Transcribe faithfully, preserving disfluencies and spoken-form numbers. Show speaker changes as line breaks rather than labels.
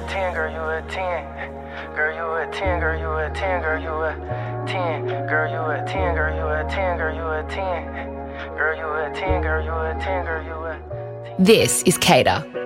ten, girl, you a ten. Girl, you a ten, girl, you a ten, girl, you a ten. Girl, you a ten, girl, you a ten, girl, you a ten. Girl, you a ten, girl, you a ten, girl, you a ten.
This is Cater.